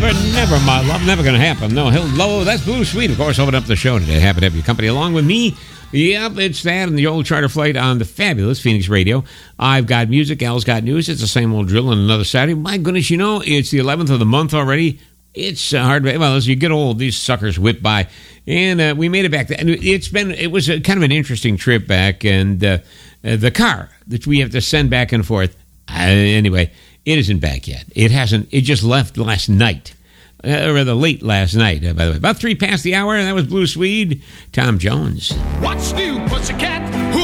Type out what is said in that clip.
Never, my love. Never going to happen. No, hello. That's Blue Sweet. Of course, open up the show today. Happy to have your company along with me. Yep, it's that and the old charter flight on the fabulous Phoenix Radio. I've got music. Al's got news. It's the same old drill on another Saturday. My goodness, it's the 11th of the month already. It's hard. Well, as you get old, these suckers whip by. And we made it back. It was kind of an interesting trip back. And the car that we have to send back and forth. Anyway, it isn't back yet. It hasn't. It just left last night. Rather late last night, by the way. About 3 past the hour, and that was Blue Swede, Tom Jones. What's new, pussycat? Who